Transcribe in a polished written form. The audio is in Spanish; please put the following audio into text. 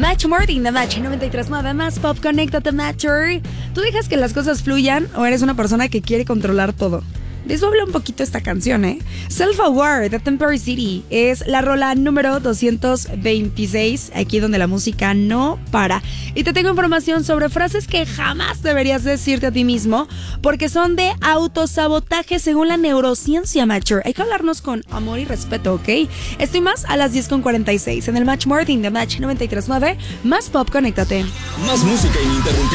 Match Martin de Match 93.9 más pop, conéctate, Matcher. ¿Tú dejas que las cosas fluyan o eres una persona que quiere controlar todo? De eso habla un poquito esta canción, ¿eh? Self-Aware de Temporary City es la rola número 226, aquí donde la música no para. Y te tengo información sobre frases que jamás deberías decirte a ti mismo porque son de autosabotaje según la neurociencia, Matcher. Hay que hablarnos con amor y respeto, ¿ok? Estoy más a las 10:46 en el Match Martin de Match 93.9 más pop, conéctate. Más música ininterrumpida.